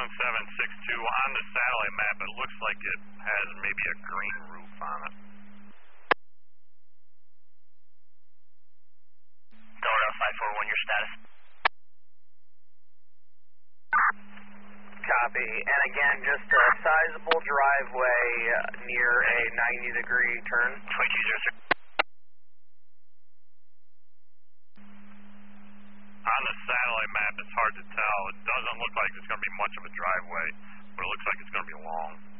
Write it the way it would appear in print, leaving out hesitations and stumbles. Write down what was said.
1762. On the satellite map, it looks like it has maybe a green roof on it. Delta 541, your status. Copy. And again, just a sizable driveway near a 90-degree turn. 22, sir. On the satellite map, it's hard to tell. It doesn't look like it's going to be much of a driveway, but it looks like it's going to be long.